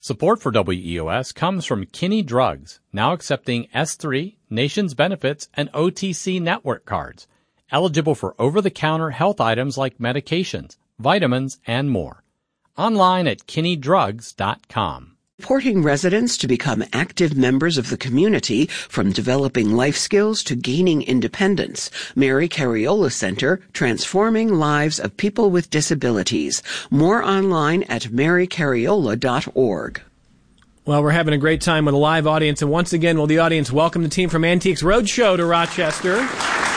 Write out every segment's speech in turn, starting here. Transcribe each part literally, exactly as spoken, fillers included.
Support for W E O S comes from Kinney Drugs, now accepting S three, Nations Benefits, and O T C network cards. Eligible for over-the-counter health items like medications, vitamins, and more. Online at kinney drugs dot com. Supporting residents to become active members of the community, from developing life skills to gaining independence. Mary Cariola Center, transforming lives of people with disabilities. More online at mary cariola dot org. Well, we're having a great time with a live audience, and once again, will the audience welcome the team from Antiques Roadshow to Rochester.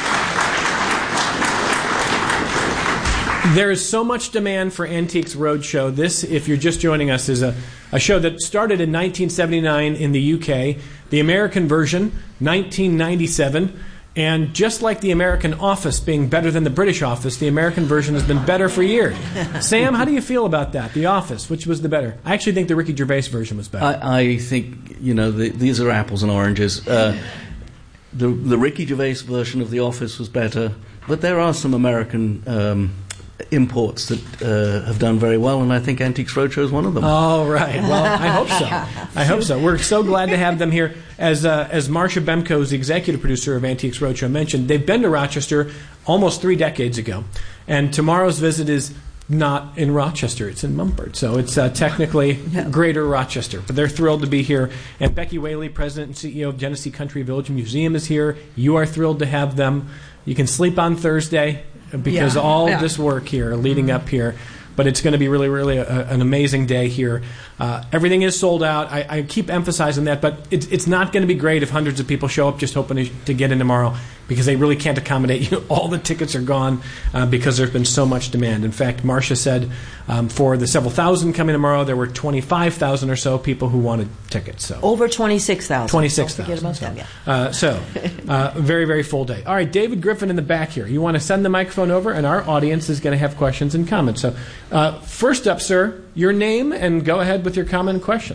There is so much demand for Antiques Roadshow. This, if you're just joining us, is a, a show that started in nineteen seventy-nine in the U K, the American version, nineteen ninety-seven, and just like the American Office being better than the British Office, the American version has been better for years. Sam, how do you feel about that? The Office, which was the better? I actually think the Ricky Gervais version was better. I, I think, you know, the, these are apples and oranges. Uh, the, the Ricky Gervais version of The Office was better, but there are some American Um, imports that uh, have done very well, and I think Antiques Roadshow is one of them. Oh, right. Well, I hope so. I hope so. We're so glad to have them here. As uh, as Marcia Bemko, the executive producer of Antiques Roadshow, mentioned, they've been to Rochester almost three decades ago, and tomorrow's visit is not in Rochester. It's in Mumford, so it's uh, technically Greater Rochester. But they're thrilled to be here. And Becky Whaley, President and C E O of Genesee Country Village Museum, is here. You are thrilled to have them. You can sleep on Thursday, because yeah. all yeah. this work here leading mm-hmm. up here, but it's going to be really, really a, an amazing day here. Uh, everything is sold out. I, I keep emphasizing that, but it's, it's not going to be great if hundreds of people show up just hoping to, to get in tomorrow, because they really can't accommodate you. All the tickets are gone uh, because there's been so much demand. In fact, Marcia said um, for the several thousand coming tomorrow, there were twenty-five thousand or so people who wanted tickets. So over twenty-six thousand. twenty-six thousand. Don't forget about so, them, yeah. uh, so uh, very, very full day. All right, David Griffin in the back here. You want to send the microphone over, and our audience is going to have questions and comments. So uh, first up, sir, your name, and go ahead with your comment and question.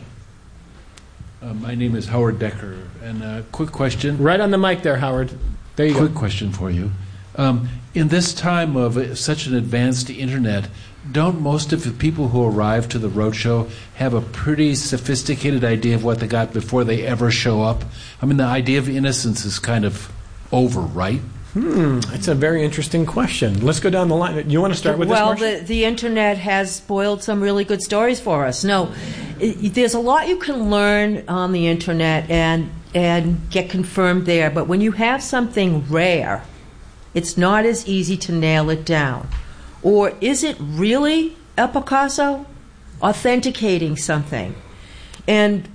Uh, my name is Howard Decker, and a quick question. Right on the mic there, Howard. There you quick go. question for you. Um, in this time of uh, such an advanced internet, don't most of the people who arrive to the roadshow have a pretty sophisticated idea of what they got before they ever show up? I mean, the idea of innocence is kind of over, right? Hmm, that's a very interesting question. Let's go down the line. You want to start with well, this, Marcia? the, the internet has spoiled some really good stories for us. No, it, there's a lot you can learn on the internet and and get confirmed there. But when you have something rare, it's not as easy to nail it down. Or is it really a Picasso authenticating something? And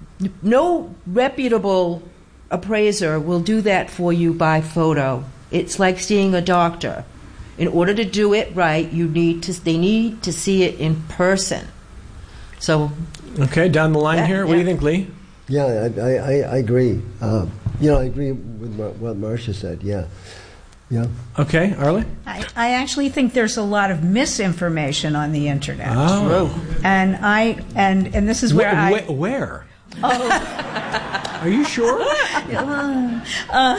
no reputable appraiser will do that for you by photo. It's like seeing a doctor. In order to do it right, you need to. They need to see it in person. So, okay, down the line yeah, here. Yeah. What do you think, Lee? Yeah, I, I, I agree. Uh, you know, I agree with Mar- what Marcia said. Yeah, yeah. Okay, Arlie? I, I actually think there's a lot of misinformation on the internet. Oh. And I and and this is where Wh- I wh- where? Oh. Are you sure? uh,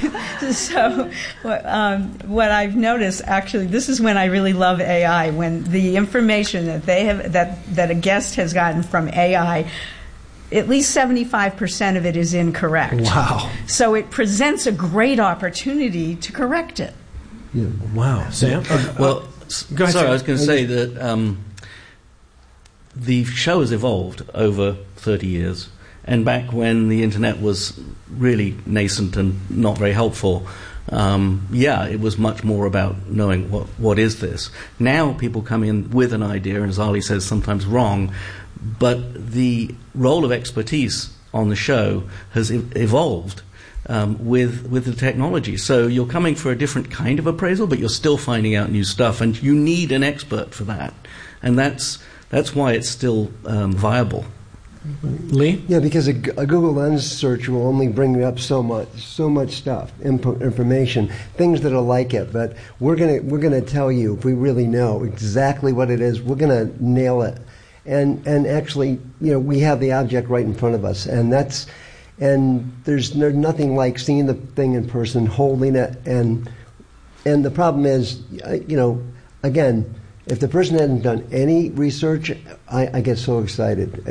so, um, what I've noticed, actually, this is when I really love A I. When the information that they have that that a guest has gotten from A I, at least seventy-five percent of it is incorrect. Wow. So it presents a great opportunity to correct it. Yeah. Wow. Sam? Uh, well, go ahead, sorry, Sam. I was going to say that um, the show has evolved over thirty years. And back when the internet was really nascent and not very helpful, um, yeah, it was much more about knowing what what is this. Now people come in with an idea, and as Ali says, sometimes wrong, but the role of expertise on the show has e- evolved um, with with the technology. So you're coming for a different kind of appraisal, but you're still finding out new stuff, and you need an expert for that. And that's that's why it's still um, viable. Lee? Yeah, because a, a Google Lens search will only bring up so much, so much stuff, info, information, things that are like it. But we're gonna we're gonna tell you, if we really know exactly what it is, we're gonna nail it. And and actually, you know, we have the object right in front of us, and that's and there's there's nothing like seeing the thing in person, holding it, and and the problem is, you know, again, if the person hadn't done any research, I, I get so excited.